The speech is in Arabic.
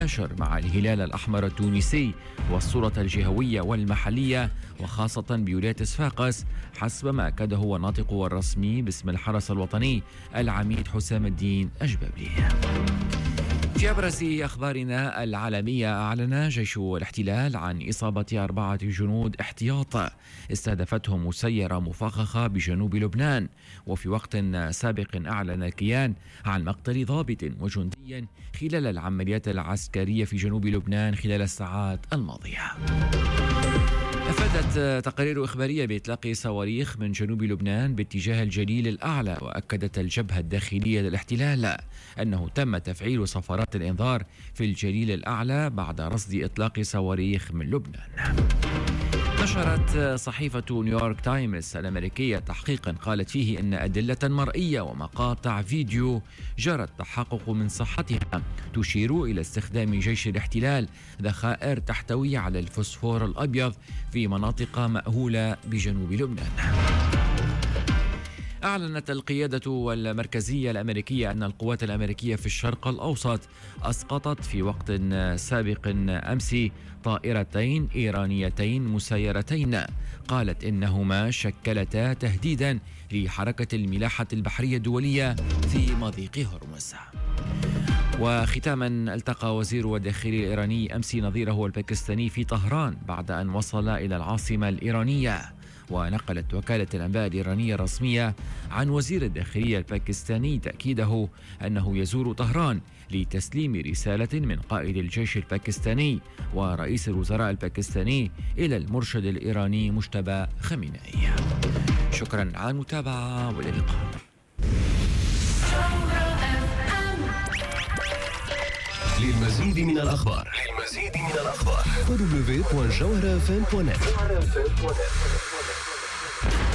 مباشر مع الهلال الأحمر التونسي والسلطة الجهوية والمحلية وخاصة بولاية صفاقس، حسب ما أكده هو الناطق الرسمي باسم الحرس الوطني العميد حسام الدين أجبابلي. في أبرز أخبارنا العالمية، أعلن جيش الاحتلال عن إصابة 4 جنود احتياط استهدفتهم مسيرة مفخخة بجنوب لبنان. وفي وقت سابق أعلن الكيان عن مقتل ضابط وجندي خلال العمليات العسكرية في جنوب لبنان خلال الساعات الماضية. أفادت تقارير إخبارية بإطلاق صواريخ من جنوب لبنان باتجاه الجليل الأعلى، وأكدت الجبهة الداخلية للاحتلال أنه تم تفعيل صفارات الإنذار في الجليل الأعلى بعد رصد إطلاق صواريخ من لبنان. نشرت صحيفة نيويورك تايمز الأمريكية تحقيقا قالت فيه أن أدلة مرئية ومقاطع فيديو جرى التحقق من صحتها تشير إلى استخدام جيش الاحتلال ذخائر تحتوي على الفوسفور الأبيض في مناطق مأهولة بجنوب لبنان. أعلنت القيادة المركزية الأمريكية أن القوات الأمريكية في الشرق الأوسط أسقطت في وقت سابق أمس طائرتين إيرانيتين مسيرتين قالت إنهما شكلتا تهديدا لحركة الملاحة البحرية الدولية في مضيق هرمز. وختاما، التقى وزير الداخلية الإيراني أمس نظيره الباكستاني في طهران بعد أن وصل إلى العاصمة الإيرانية. ونقلت وكالة الأنباء الإيرانية الرسمية عن وزير الداخلية الباكستاني تأكيده أنه يزور طهران لتسليم رسالة من قائد الجيش الباكستاني ورئيس الوزراء الباكستاني إلى المرشد الإيراني مجتبى خامنئي. شكرا على المتابعة والى اللقاء. للمزيد من الأخبار www.jawharafm.net